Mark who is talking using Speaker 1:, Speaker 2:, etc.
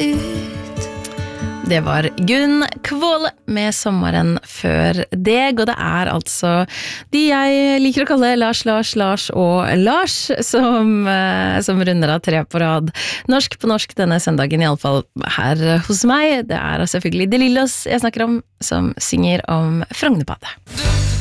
Speaker 1: ut. Det var Gunn Kvåle med Sommeren før deg, og det altså de jeg liker å kalle Lars og Lars som runder av 3 på rad. Norsk på norsk denne søndagen, I alle fall her hos meg. Det selvfølgelig De Lillos jeg snakker om, som synger om Frognerbadet.